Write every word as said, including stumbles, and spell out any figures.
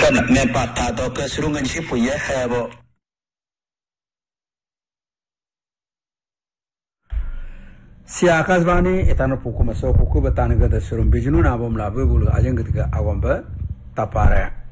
Kan me pata to ke surungan si puye hebo. Si akasbani etano puku maso puku batanaga da surum bijunu nabom labu bulu ajang ketika awamba tapare.